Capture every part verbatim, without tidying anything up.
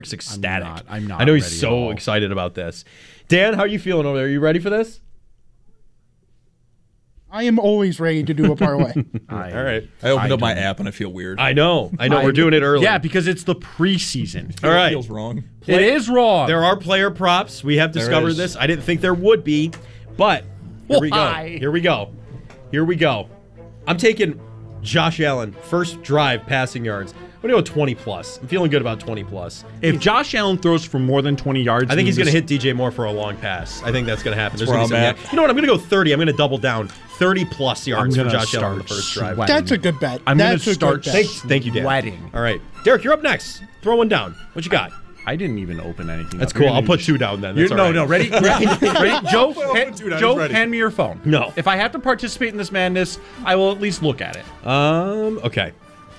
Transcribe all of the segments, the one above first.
ecstatic. I'm not, I'm not I know he's ready so excited about this. Dan, how are you feeling over there? Are you ready for this? I am always ready to do a parlay. I, All right. I opened I up my don't- app and I feel weird. I know. I know. I- We're doing it early. Yeah, because it's the preseason. All It right. feels wrong. It is wrong. There are player props. We have discovered is. this. I didn't think there would be, but here we go. Why? Here we go. Here we go. I'm taking Josh Allen, first drive passing yards. I'm going to go twenty plus. I'm feeling good about twenty plus. If Josh Allen throws for more than twenty yards, I think he's in going to this- hit D J Moore for a long pass. I think that's going to happen. There's where gonna be I'm some- at. yeah. You know what? I'm going to go thirty. I'm going to double down. thirty plus yards for gonna Josh Allen on the start first drive. sweating. That's a good bet. I'm gonna That's a start good bet. Thank, thank you, Dan. Sweating. All right. Derek, you're up next. Throw one down. What you got? I didn't even open anything. That's up. cool. You're I'll gonna- put two down then. You're, That's no, all right. no, ready? Ready? ready? Joe, hand, two down, Joe, he's ready. hand me your phone. No. If I have to participate in this madness, I will at least look at it. Um. Okay.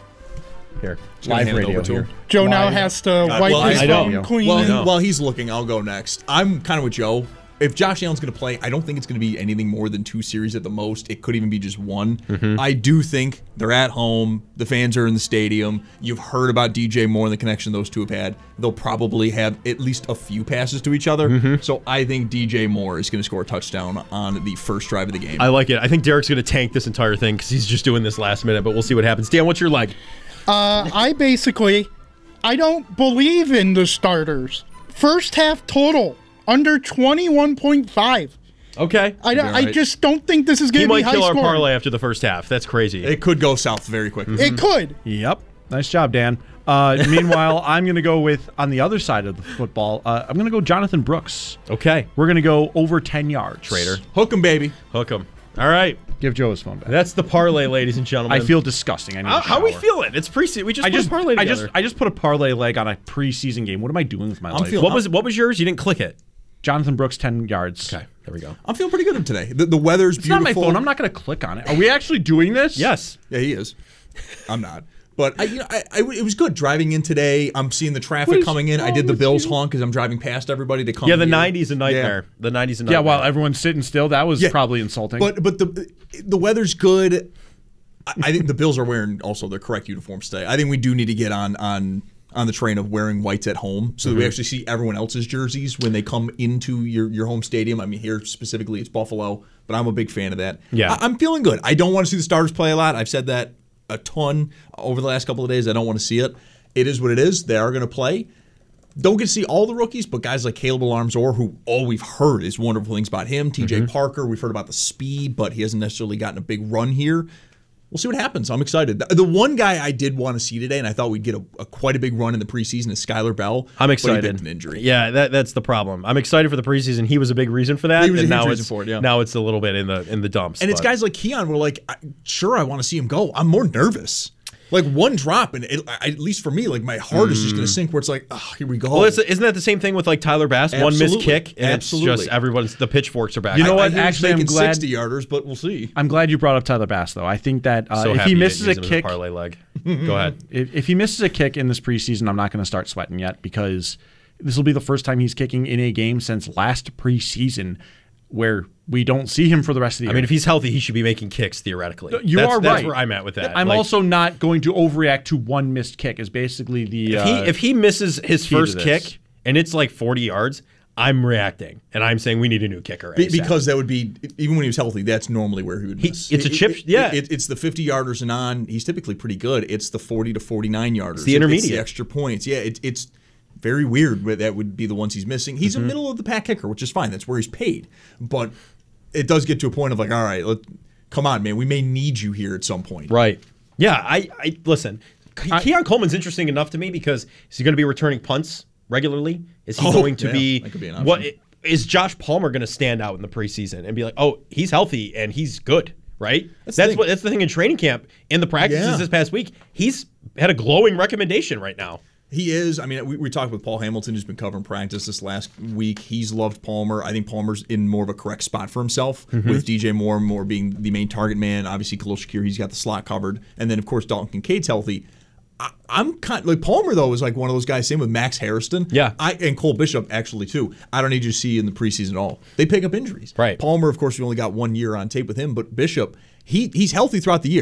Here. gonna Live hand it radio over to here. him. Joe now Live. has to God, wipe well, his I know. phone clean. While, I know. while he's looking, I'll go next. I'm kind of with Joe. If Josh Allen's going to play, I don't think it's going to be anything more than two series at the most. It could even be just one. Mm-hmm. I do think they're at home. The fans are in the stadium. You've heard about D J Moore and the connection those two have had. They'll probably have at least a few passes to each other. Mm-hmm. So I think D J Moore is going to score a touchdown on the first drive of the game. I like it. I think Derek's going to tank this entire thing because he's just doing this last minute, but we'll see what happens. Dan, what's your leg? Uh, I basically, I don't believe in the starters. First half total under twenty-one point five. Okay. I, don't- I right. just don't think this is He going to be might high kill our scoring. parlay after the first half. That's crazy. it could go south very quickly. It could. Yep. Nice job, Dan. Uh, meanwhile, I'm going to go with, on the other side of the football, uh, I'm going to go Jonathan Brooks. Okay. We're going to go over ten yards. Trader. Hook him, baby. Hook him. All right. Give Joe his phone back. That's the parlay, ladies and gentlemen. I feel disgusting. I need How, a how we shower. feeling? It's preseason. We just I put just, a parlay I together. just, I just put a parlay leg on a preseason game. What am I doing with my I'm life? feeling- what was what was yours? You didn't click it. Jonathan Brooks, ten yards. Okay. There we go. I'm feeling pretty good today. The, the weather's It's not beautiful. my phone. I'm not going to click on it. Are we actually doing this? Yes. Yeah, he is. I'm not. But I, you know, I, I, it was good driving in today. I'm seeing the traffic is coming in. I wrong did the with Bills you? honk because I'm driving past everybody to come. Yeah, the here. nineties a nightmare. The nineties a Yeah, nightmare. while everyone's sitting still, that was Yeah. probably insulting. But but the the weather's good. I, I think the Bills are wearing also their correct uniforms today. I think we do need to get on on on the train of wearing whites at home so that we actually see everyone else's jerseys when they come into your, your home stadium. I mean, here specifically it's Buffalo, but I'm a big fan of that. Yeah. I, I'm feeling good. I don't want to see the starters play a lot. I've said that a ton over the last couple of days. I don't want to see it. It is what it is. They are going to play. Don't get to see all the rookies, but guys like Caleb Alarm-Zor, who all we've heard is wonderful things about him. T J Mm-hmm. Parker, we've heard about the speed, but he hasn't necessarily gotten a big run here. We'll see what happens. I'm excited. The, the one guy I did want to see today, and I thought we'd get a, a quite a big run in the preseason, is Skylar Bell. I'm but he excited. picked an injury. Yeah, that that's the problem. I'm excited for the preseason. He was a big reason for that, He was a and huge now reason it's for it, yeah. now it's a little bit in the in the dumps. And it's but- guys like Keon were like, I, sure, I want to see him go. I'm more nervous. Like one drop, and it, at least for me, like my heart is just going to sink. Where it's like, oh, here we go. Well, it's, isn't that the same thing with like Tyler Bass? One missed Absolutely. kick, and Absolutely. it's just everyone's the pitchforks are back. You know I- I what? hear he's Actually, I'm making glad- sixty yarders, but we'll see. I'm glad you brought up Tyler Bass, though. I think that uh, so if happy he you misses didn't a use him as kick, parlay leg. Go ahead. if, if he misses a kick in this preseason, I'm not going to start sweating yet because this will be the first time he's kicking in a game since last preseason where we don't see him for the rest of the year. I mean, if he's healthy, he should be making kicks theoretically. You that's, are That's right. where I'm at with that. I'm Like, also not going to overreact to one missed kick. Is basically the if he uh, if he misses his key to first this. kick and it's like forty yards, I'm reacting and I'm saying we need a new kicker. Be- ASAP. because that would be, even when he was healthy, that's normally where he would He- miss. it's a It- chip- it- yeah. It, it's the fifty yarders and on. He's typically pretty good. It's the forty to forty-nine yarders. It's the It- intermediate. the extra points. Yeah, it, it's very weird. But that would be the ones he's missing. He's Mm-hmm. a middle of the pack kicker, which is fine. That's where he's paid. But it does get to a point of like, all right, let, come on, man. We may need you here at some point. Right. Yeah, I, I listen. Ke- I- Keon Coleman's interesting enough to me because is he going to be returning punts regularly? Is he Oh, going to yeah, be, that could be an option. what is Josh Palmer going to stand out in the preseason and be like, "Oh, he's healthy and he's good." Right? That's That's, the thing. what that's the thing in training camp in the practices Yeah. this past week. He's had a glowing recommendation right now. He is. I mean, we, we talked with Paul Hamilton, who's been covering practice this last week. He's loved Palmer. I think Palmer's in more of a correct spot for himself, Mm-hmm. with D J Moore more being the main target man. Obviously, Khalil Shakir, he's got the slot covered. And then, of course, Dalton Kincaid's healthy. I, I'm kind like Palmer, though, is like one of those guys, same with Max Harrison. Yeah. I And Cole Bishop, actually, too. I don't need you to see in the preseason at all. They pick up injuries. Right. Palmer, of course, we only got one year on tape with him, but Bishop, he he's healthy throughout the year.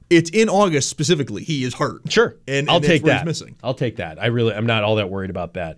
it's in August specifically. He is hurt. Sure. And, I'll and that's take where that. He's missing. I'll take that. I really, I'm not all that worried about that.